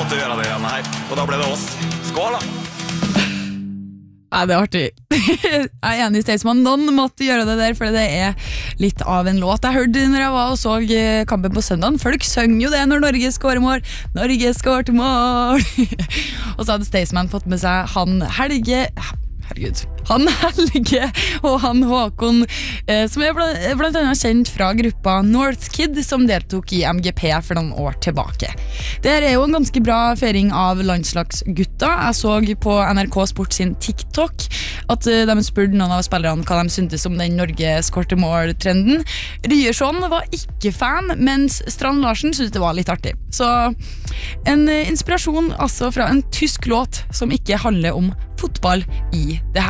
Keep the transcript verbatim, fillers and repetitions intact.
måtte gjøre det igjen her, og da ble det oss. Skål da! Nei, det er artig. Jeg er enig i Staysman. Noen måtte gjøre det der, for det er litt av en låt. Jeg hørte når jeg var og så kampen på søndagen. Folk sønger jo det når Norge skårer mål. Norge skårer mål! Og så hadde Staysman fått med seg han Helge... Herregud. Han Helge og han Håkon, eh, som er blant, blant annet kjent fra gruppa Northkid, som deltok i M G P for noen år tilbake. Det er jo en ganske bra feiring av landslagsgutta. Jeg så på N R K Sport sin TikTok at eh, de spurte noen av spillerne hva de syntes om den Norge skårte mål-trenden. Ryerson var ikke fan, mens Strand Larsen syntes det var litt artig. Så en eh, inspirasjon altså fra en tysk låt som ikke handler om fotball i det her.